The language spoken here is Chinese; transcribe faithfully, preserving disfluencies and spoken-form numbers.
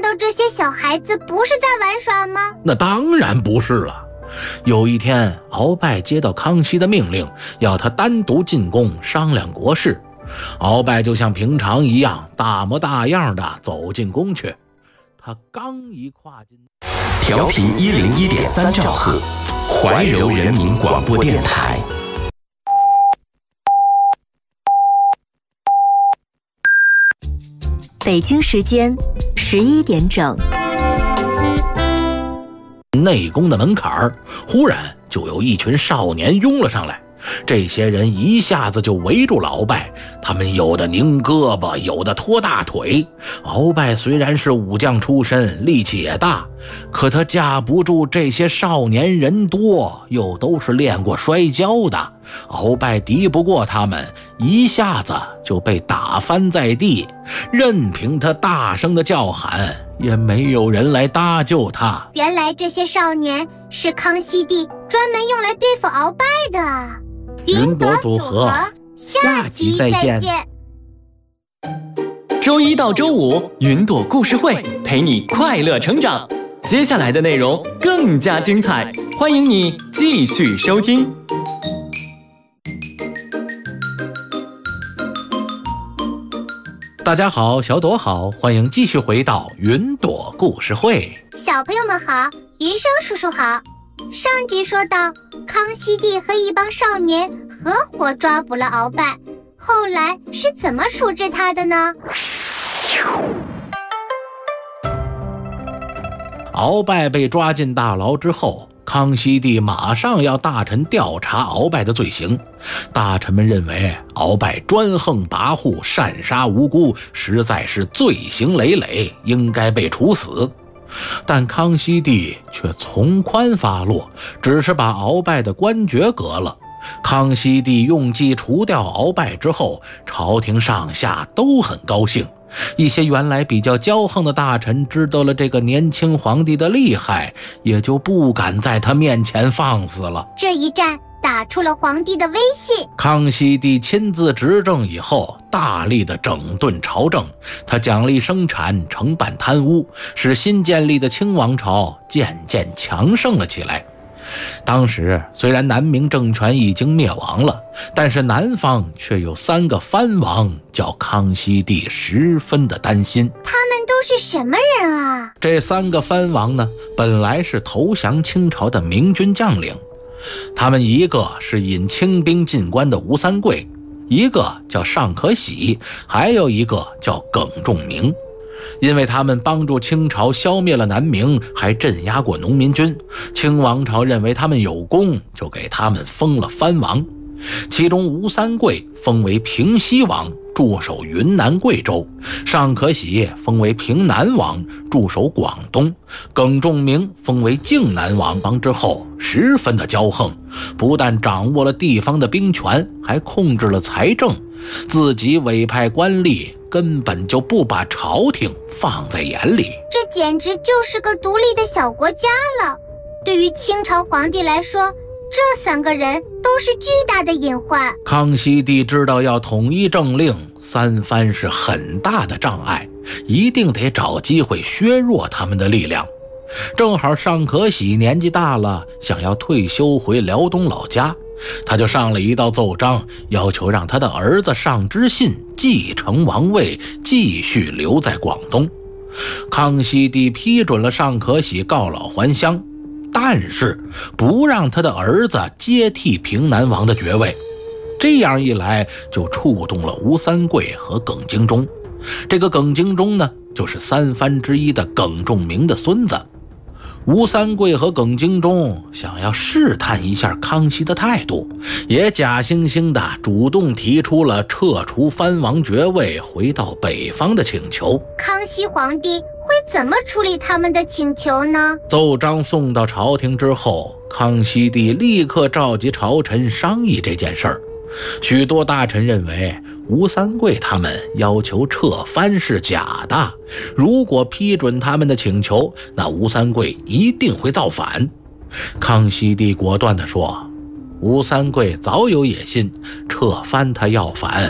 道这些小孩子不是在玩耍吗？ 那当然不是了。有一天，鳌拜接到康熙的命令，要他单独进宫商量国事。鳌拜就像平常一样大模大样的走进宫去。他刚一跨进， 调频一零一点三兆赫，怀柔人民广播电台。 北京时间十一点整。 内宫的门槛儿，忽然就有一群少年拥了上来。这些人一下子就围住了鳌拜，他们有的拧胳膊，有的拖大腿。鳌拜虽然是武将出身，力气也大，可他架不住这些少年人多，又都是练过摔跤的。鳌拜敌不过他们，一下子就被打翻在地，任凭他大声的叫喊，也没有人来搭救他。 原来这些少年是康熙帝专门用来对付鳌拜的。 云朵组合， 下集再见。 周一到周五，云朵故事会陪你快乐成长。接下来的内容更加精彩，欢迎你继续收听。 大家好，小朵好，欢迎继续回到云朵故事会。 小朋友们好，云生叔叔好。上集说到，康熙帝和一帮少年合伙抓捕了鳌拜，后来是怎么处置他的呢？ 鳌拜被抓进大牢之后，康熙帝马上要大臣调查鳌拜的罪行。大臣们认为鳌拜专横跋扈，擅杀无辜，实在是罪行累累，应该被处死。但康熙帝却从宽发落，只是把鳌拜的官爵革了。康熙帝用计除掉鳌拜之后，朝廷上下都很高兴。一些原来比较骄横的大臣知道了这个年轻皇帝的厉害，也就不敢在他面前放肆了。 这一战打出了皇帝的威信。 康熙帝亲自执政以后，大力的整顿朝政，他奖励生产，惩办贪污，使新建立的清王朝渐渐强盛了起来。当时虽然南明政权已经灭亡了，但是南方却有三个藩王，叫康熙帝十分的担心。 他们都是什么人啊？ 这三个藩王呢，本来是投降清朝的明军将领。他们一个是引清兵进关的吴三桂，一个叫尚可喜，还有一个叫耿仲明。因为他们帮助清朝消灭了南明，还镇压过农民军，清王朝认为他们有功，就给他们封了藩王。其中吴三桂封为平西王，驻守云南贵州；尚可喜封为平南王，驻守广东；耿仲明封为靖南王。王之后十分的骄横，不但掌握了地方的兵权，还控制了财政，自己委派官吏，根本就不把朝廷放在眼里。 这简直就是个独立的小国家了。对于清朝皇帝来说，这三个人都是巨大的隐患。 康熙帝知道要统一政令，三藩是很大的障碍，一定得找机会削弱他们的力量。正好尚可喜年纪大了，想要退休回辽东老家，他就上了一道奏章，要求让他的儿子尚知信继承王位，继续留在广东。康熙帝批准了尚可喜告老还乡，但是不让他的儿子接替平南王的爵位。这样一来，就触动了吴三桂和耿精忠。这个耿精忠呢，就是三藩之一的耿仲明的孙子。吴三桂和耿精忠想要试探一下康熙的态度，也假惺惺地主动提出了撤除藩王爵位，回到北方的请求。 康熙皇帝会怎么处理他们的请求呢？ 奏章送到朝廷之后，康熙帝立刻召集朝臣商议这件事儿。许多大臣认为吴三桂他们要求撤藩是假的，如果批准他们的请求，那吴三桂一定会造反。康熙帝果断地说，吴三桂早有野心，撤藩他要反